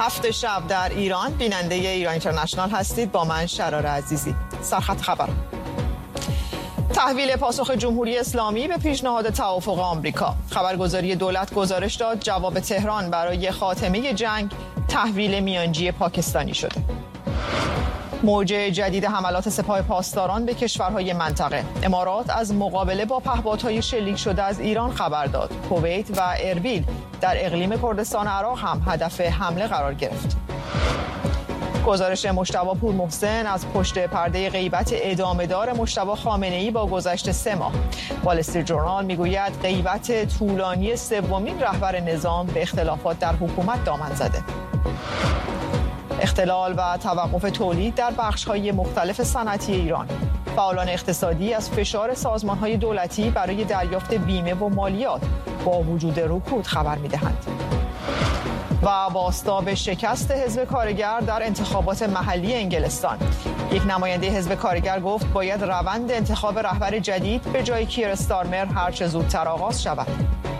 هفت شب در ایران بیننده ایران اینترنشنال هستید. با من شرار عزیزی. سرخط خبر: تحویل پاسخ جمهوری اسلامی به پیشنهاد توافق آمریکا. خبرگزاری دولت گزارش داد جواب تهران برای خاتمه جنگ تحویل میانجی پاکستانی شده. موج جدید حملات سپاه پاسداران به کشورهای منطقه. امارات از مقابله با پهپادهای شلیک شده از ایران خبر داد. کویت و اربیل در اقلیم کردستان عراق هم هدف حمله قرار گرفت. گزارش مجتبی پورمحسن از پشت پرده غیبت ادامه‌دار مجتبی خامنه‌ای با گذشت 3 ماه. وال استریت ژورنال میگوید غیبت طولانی سومین رهبر نظام به اختلافات در حکومت دامن زده. اختلال و توقف تولید در بخش‌های مختلف صنعتی ایران. فعالان اقتصادی از فشار سازمان‌های دولتی برای دریافت بیمه و مالیات با وجود رکود خبر می‌دهند. و بازتاب شکست حزب کارگر در انتخابات محلی انگلستان. یک نماینده حزب کارگر گفت باید روند انتخاب رهبر جدید به جای کیر استارمر هرچه زودتر آغاز شود.